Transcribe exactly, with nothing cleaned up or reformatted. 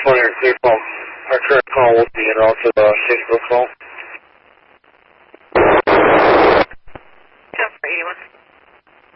phone here, clear call. Our current call will be an route to the Facebook call.